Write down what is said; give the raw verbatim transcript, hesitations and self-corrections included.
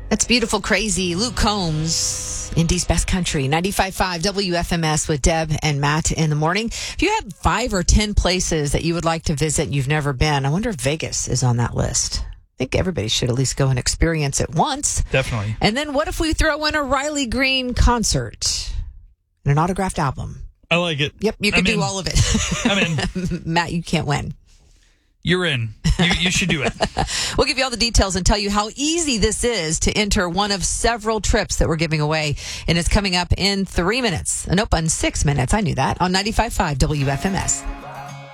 That's beautiful, crazy. Luke Combs, Indy's Best Country. ninety-five point five W F M S with Deb and Matt in the morning. If you have five or ten places that you would like to visit and you've never been, I wonder if Vegas is on that list. I think everybody should at least go and experience it once. Definitely. And then what if we throw in a Riley Green concert and an autographed album? I like it. Yep, you can I'm do in. all of it. I'm in. Matt, you can't win. You're in. You, you should do it. We'll give you all the details and tell you how easy this is to enter one of several trips that we're giving away. And it's coming up in three minutes. Nope, in six minutes. I knew that. On ninety-five point five W F M S.